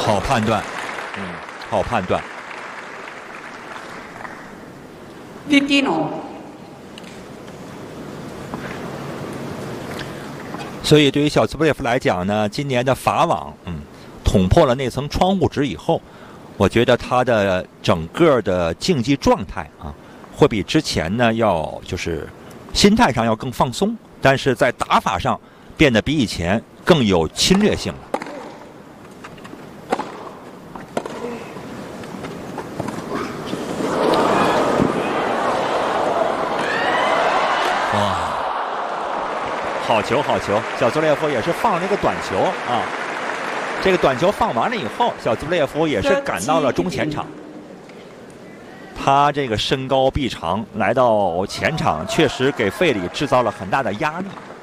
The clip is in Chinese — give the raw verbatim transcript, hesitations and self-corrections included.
好判断，嗯，好判断。 Vipino。 所以对于小兹布列夫来讲呢，今年的法网，嗯，捅破了那层窗户纸以后，我觉得他的整个的竞技状态啊，会比之前呢要就是心态上要更放松，但是在打法上变得比以前更有侵略性了。哇！好球，好球！小兹布列夫也是放了一个短球啊。这个短球放完了以后，小兹布列夫也是赶到了中前场。他这个身高臂长，来到前场确实给费里制造了很大的压力。